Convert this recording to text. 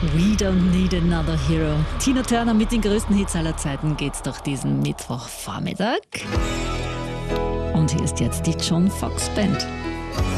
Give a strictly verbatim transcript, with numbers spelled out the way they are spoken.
We don't need another hero. Tina Turner mit den größten Hits aller Zeiten geht's doch diesen Mittwochvormittag. Und hier ist jetzt die John Fox Band.